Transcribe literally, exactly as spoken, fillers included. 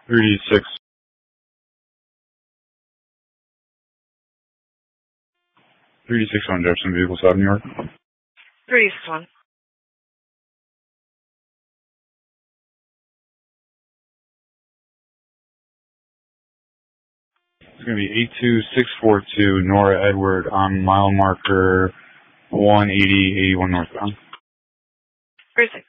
thirty-six. thirty-six on Jefferson Vehicle Stop, New York. thirty-six one. It's going to be eight two six four two Nora Edward on mile marker one eighty eighty-one northbound. thirty-six.